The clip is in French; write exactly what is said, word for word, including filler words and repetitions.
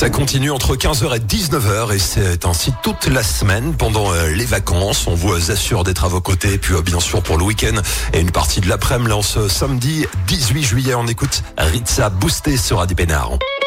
Ça continue entre quinze heures et dix-neuf heures et c'est ainsi toute la semaine pendant les vacances. On vous assure d'être à vos côtés. Puis bien sûr pour le week-end et une partie de l'après-midi, là, ce samedi dix-huit juillet, on écoute Ritza Boosté sur Radio Pénard.